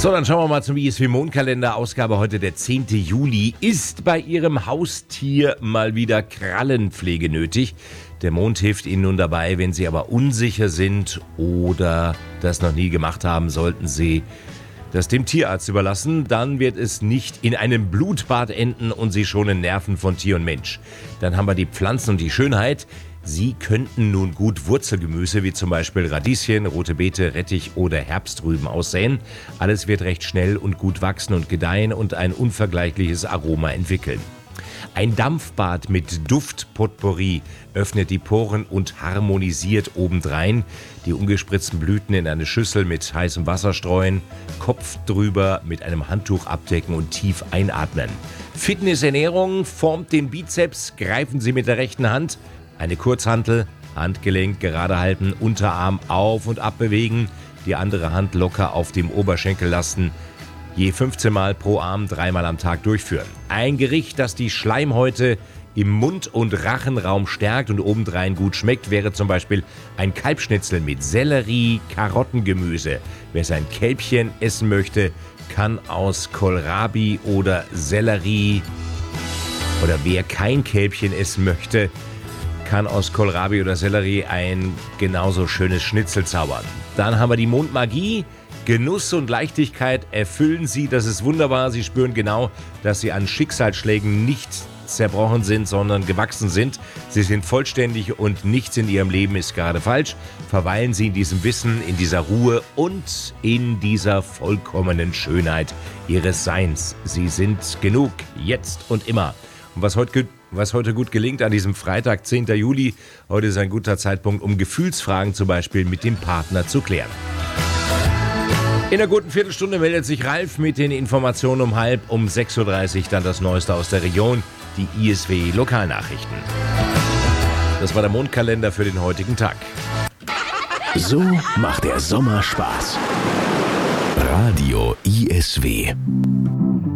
So, dann schauen wir mal zum ISW Mondkalender. Ausgabe heute der 10. Juli. Ist bei Ihrem Haustier mal wieder Krallenpflege nötig? Der Mond hilft Ihnen nun dabei. Wenn Sie aber unsicher sind oder das noch nie gemacht haben, sollten Sie das dem Tierarzt überlassen. Dann wird es nicht in einem Blutbad enden und Sie schonen Nerven von Tier und Mensch. Dann haben wir die Pflanzen und die Schönheit. Sie könnten nun gut Wurzelgemüse wie zum Beispiel Radieschen, rote Beete, Rettich oder Herbstrüben aussäen. Alles wird recht schnell und gut wachsen und gedeihen und ein unvergleichliches Aroma entwickeln. Ein Dampfbad mit Duftpotpourri öffnet die Poren und harmonisiert obendrein. Die ungespritzten Blüten in eine Schüssel mit heißem Wasser streuen, Kopf drüber mit einem Handtuch abdecken und tief einatmen. Fitnessernährung formt den Bizeps, greifen Sie mit der rechten Hand. Eine Kurzhantel, Handgelenk gerade halten, Unterarm auf und ab bewegen, die andere Hand locker auf dem Oberschenkel lassen. Je 15 Mal pro Arm, 3 Mal am Tag durchführen. Ein Gericht, das die Schleimhäute im Mund- und Rachenraum stärkt und obendrein gut schmeckt, wäre zum Beispiel ein Kalbschnitzel mit Sellerie, Karottengemüse. Wer sein Kälbchen essen möchte, kann aus Kohlrabi oder Sellerie, oder wer kein Kälbchen essen möchte, kann aus Kohlrabi oder Sellerie ein genauso schönes Schnitzel zaubern. Dann haben wir die Mondmagie. Genuss und Leichtigkeit erfüllen Sie, das ist wunderbar. Sie spüren genau, dass Sie an Schicksalsschlägen nicht zerbrochen sind, sondern gewachsen sind. Sie sind vollständig und nichts in Ihrem Leben ist gerade falsch. Verweilen Sie in diesem Wissen, in dieser Ruhe und in dieser vollkommenen Schönheit Ihres Seins. Sie sind genug, jetzt und immer. Und was heute gut gelingt an diesem Freitag, 10. Juli, heute ist ein guter Zeitpunkt, um Gefühlsfragen zum Beispiel mit dem Partner zu klären. In einer guten Viertelstunde meldet sich Ralf mit den Informationen um 6:30 Uhr, dann das Neueste aus der Region, die ISW Lokalnachrichten. Das war der Mondkalender für den heutigen Tag. So macht der Sommer Spaß. Radio ISW.